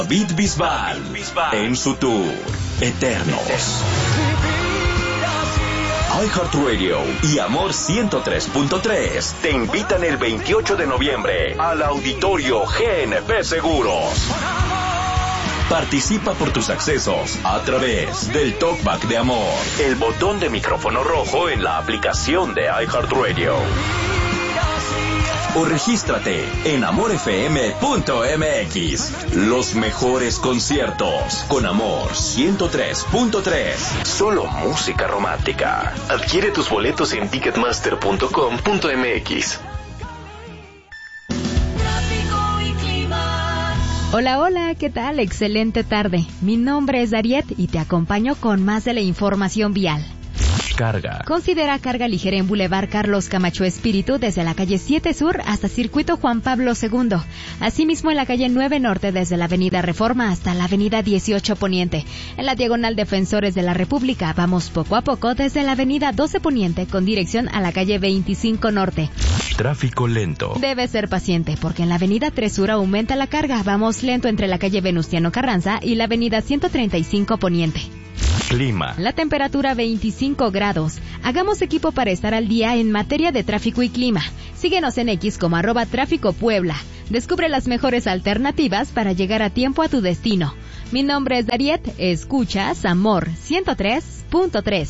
David Bisbal en su tour Eternos. iHeartRadio y Amor 103.3 te invitan el 28 de noviembre al Auditorio GNP Seguros. Participa por tus accesos a través del Talkback de Amor, el botón de micrófono rojo en la aplicación de iHeartRadio. O regístrate en amorfm.mx. Los mejores conciertos con Amor 103.3. Solo música romántica. Adquiere tus boletos en ticketmaster.com.mx. Hola, hola, ¿qué tal? Excelente tarde. Mi nombre es Dariet y te acompaño con más de la información vial. Carga. Considera carga ligera en Boulevard Carlos Camacho Espíritu desde la calle 7 Sur hasta Circuito Juan Pablo II. Asimismo en la calle 9 Norte desde la avenida Reforma hasta la avenida 18 Poniente. En la diagonal Defensores de la República vamos poco a poco desde la avenida 12 Poniente con dirección a la calle 25 Norte. Tráfico lento. Debe ser paciente porque en la avenida 3 Sur aumenta la carga. Vamos lento entre la calle Venustiano Carranza y la avenida 135 Poniente. Clima. La temperatura 25 grados. Hagamos equipo para estar al día en materia de tráfico y clima. Síguenos en X como @Tráfico Puebla. Descubre las mejores alternativas para llegar a tiempo a tu destino. Mi nombre es Dariet. Escuchas Amor 103.3.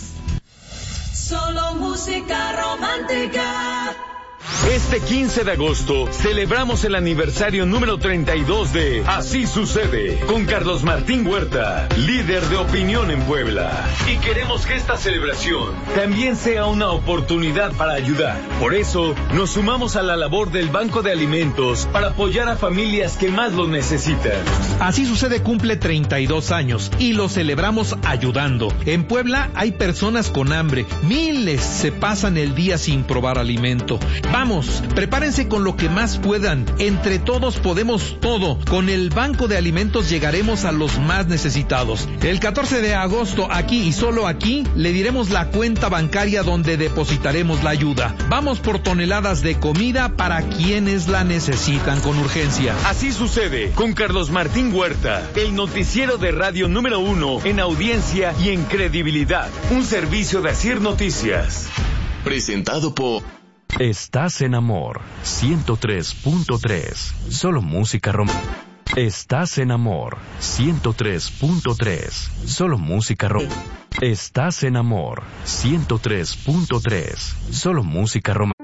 Solo música romántica. Este 15 de agosto celebramos el aniversario número 32 de Así Sucede con Carlos Martín Huerta, líder de opinión en Puebla. Y queremos que esta celebración también sea una oportunidad para ayudar. Por eso nos sumamos a la labor del Banco de Alimentos para apoyar a familias que más lo necesitan. Así Sucede cumple 32 años y lo celebramos ayudando. En Puebla hay personas con hambre, miles se pasan el día sin probar alimento. Vamos, prepárense con lo que más puedan. Entre todos podemos todo. Con el Banco de Alimentos llegaremos a los más necesitados. El 14 de agosto, aquí y solo aquí, le diremos la cuenta bancaria donde depositaremos la ayuda. Vamos por toneladas de comida para quienes la necesitan con urgencia. Así Sucede con Carlos Martín Huerta, el noticiero de radio número 1 en audiencia y en credibilidad. Un servicio de Asir Noticias. Presentado por... Estás en Amor 103.3. Solo música romántica. Estás en Amor 103.3. Solo música romántica. Estás en Amor 103.3. Solo música romántica.